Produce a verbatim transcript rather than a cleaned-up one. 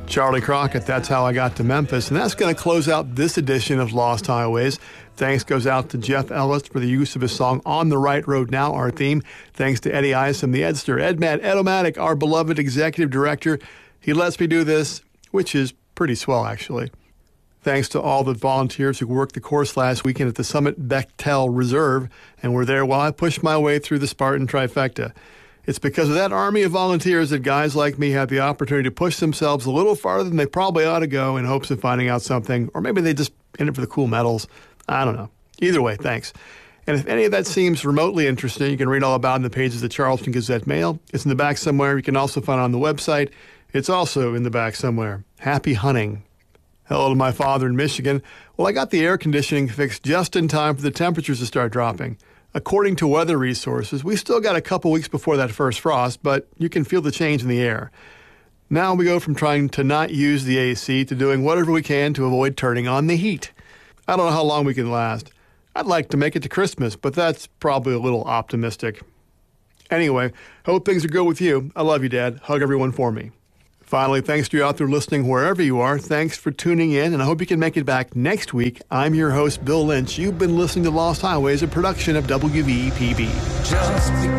Charlie Crockett, That's How I Got to Memphis. And that's going to close out this edition of Lost Highways. Thanks goes out to Jeff Ellis for the use of his song On the Right Road Now, our theme. Thanks to Eddie Isom, the Edster, Edmat, Edomatic, our beloved executive director. He lets me do this, which is pretty swell, actually. Thanks to all the volunteers who worked the course last weekend at the Summit Bechtel Reserve and were there while I pushed my way through the Spartan trifecta. It's because of that army of volunteers that guys like me have the opportunity to push themselves a little farther than they probably ought to go in hopes of finding out something, or maybe they just in it for the cool medals. I don't know. Either way, thanks. And if any of that seems remotely interesting, you can read all about it in the pages of the Charleston Gazette Mail. It's in the back somewhere. You can also find it on the website. It's also in the back somewhere. Happy hunting. Hello to my father in Michigan. Well, I got the air conditioning fixed just in time for the temperatures to start dropping. According to weather resources, we still got a couple weeks before that first frost, but you can feel the change in the air. Now we go from trying to not use the A C to doing whatever we can to avoid turning on the heat. I don't know how long we can last. I'd like to make it to Christmas, but that's probably a little optimistic. Anyway, hope things are good with you. I love you, Dad. Hug everyone for me. Finally, thanks to you out there listening wherever you are. Thanks for tuning in, and I hope you can make it back next week. I'm your host, Bill Lynch. You've been listening to Lost Highways, a production of W V P B. Just